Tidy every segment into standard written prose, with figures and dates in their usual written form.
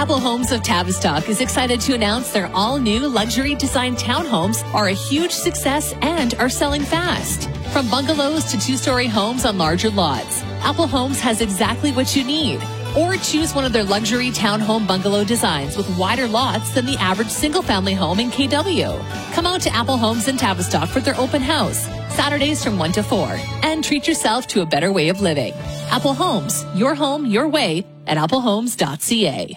Apple Homes of Tavistock is excited to announce their all-new luxury design townhomes are a huge success and are selling fast. From bungalows to two-story homes on larger lots, Apple Homes has exactly what you need. Or choose one of their luxury townhome bungalow designs with wider lots than the average single-family home in KW. Come out to Apple Homes in Tavistock for their open house, Saturdays from 1 to 4, and treat yourself to a better way of living. Apple Homes, your home, your way at applehomes.ca.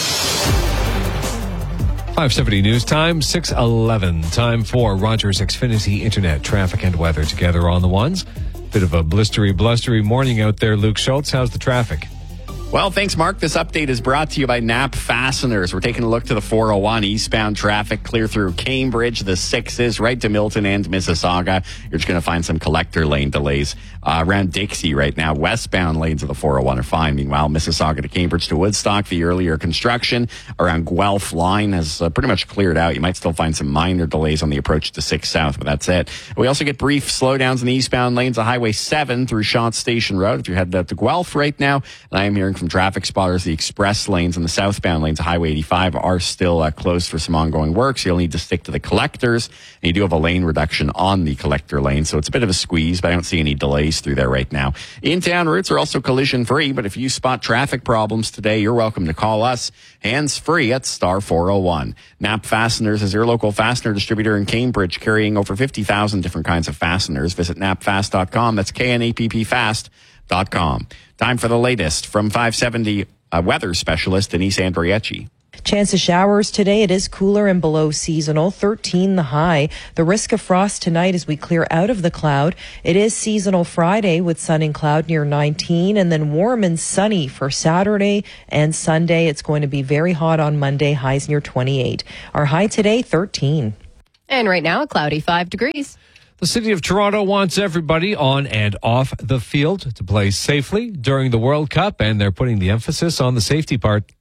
570 news time, 6:11. Time for Rogers Xfinity Internet traffic and weather together on the ones. Bit of a blustery morning out there. Luke Schultz, how's the traffic? Well, thanks, Mark. This update is brought to you by Knapp Fasteners. We're taking a look to the 401 eastbound traffic, clear through Cambridge, the 6s, right to Milton and Mississauga. You're just going to find some collector lane delays around Dixie right now. Westbound lanes of the 401 are fine. Meanwhile, Mississauga to Cambridge to Woodstock, the earlier construction around Guelph line has pretty much cleared out. You might still find some minor delays on the approach to 6 South, but that's it. We also get brief slowdowns in the eastbound lanes of Highway 7 through Shot Station Road. If you're headed out to Guelph right now, and I am hearing from traffic spotters, the express lanes and the southbound lanes of Highway 85 are still closed for some ongoing work, so you'll need to stick to the collectors. And you do have a lane reduction on the collector lane, so it's a bit of a squeeze, but I don't see any delays through there right now. In-town routes are also collision-free, but if you spot traffic problems today, you're welcome to call us hands-free at star 401. Knapp Fasteners is your local fastener distributor in Cambridge, carrying over 50,000 different kinds of fasteners. Visit knappfast.com. That's KNAPPfast.com. Time for the latest from 570 weather specialist Denise Andriecci. Chance of showers today. It is cooler and below seasonal, 13 the high. The risk of frost tonight as we clear out of the cloud. It is seasonal Friday with sun and cloud near 19, and then warm and sunny for Saturday and Sunday. It's going to be very hot on Monday, highs near 28. Our high today, 13. And right now, a cloudy 5 degrees. The City of Toronto wants everybody on and off the field to play safely during the World Cup, and they're putting the emphasis on the safety part.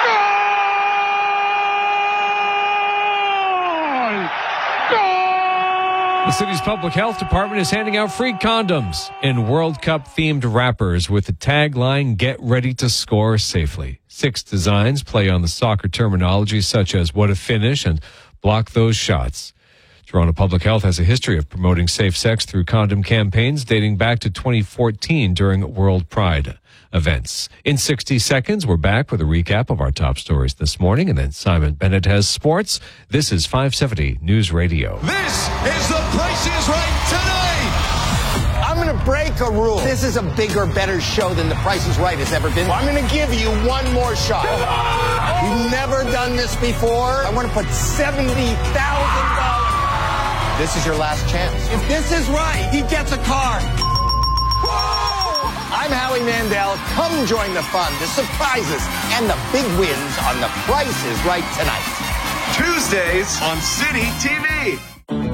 The city's public health department is handing out free condoms in World Cup-themed wrappers with the tagline, "Get ready to score safely." 6 designs play on the soccer terminology such as "what a finish" and "block those shots." Toronto Public Health has a history of promoting safe sex through condom campaigns dating back to 2014 during World Pride events. In 60 seconds, we're back with a recap of our top stories this morning, and then Simon Bennett has sports. This is 570 News Radio. This is The Price is Right tonight. I'm going to break a rule. This is a bigger, better show than The Price is Right has ever been. I'm going to give you one more shot. We've never done this before. I want to put $70,000. This is your last chance. If this is right, he gets a car. Whoa! I'm Howie Mandel. Come join the fun, the surprises, and the big wins on The Price is Right tonight. Tuesdays on City TV.